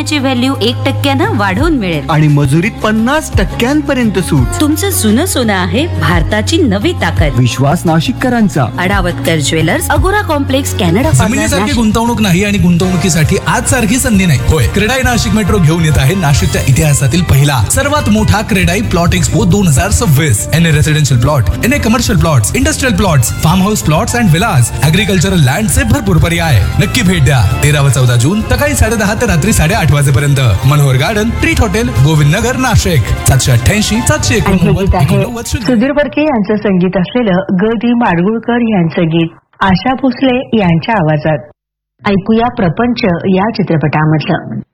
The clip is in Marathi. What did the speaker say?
सोन्याची व्हॅल्यू 1% वाढवून मिळेल आणि मजुरीत 50% सूट. तुमचं जुनं सोनं आहे भारताची नवी ताकद. विश्वास नाशिककरांचा. अडावतकर ज्वेलर्स, अगोरा कॉम्प्लेक्स, कॅनडा. जमिनीसारखी गुंतवणूक नाही आणि गुंतवणुकीसाठी आज सारखी संधी नाही. होय, क्रेडाई नाशिक मेट्रो घेऊन येत आहे नाशिकच्या इतिहासातील पहिला सर्वात मोठा क्रेडाई प्लॉट एक्सपो 2026. एने रेसिडेन्शियल प्लॉट, एने commercial plots, industrial plots, form house plots and Vilas, agricultural लँडचे भरपूर पर्याय. नक्की भेट द्या. 13 व 14 जून सकाळी 10:30 ते रात्री 8:30 वाजेपर्यंत. Manohar garden, treat hotel, Govind Nagar, Nashik. 788-789. Sudhir Phadke यांचं संगीत असलेलं ग दी माडगुळकर यांचं गीत आशा भोसले यांच्या आवाजात. ऐकूया प्रपंच या चित्रपटामधलं.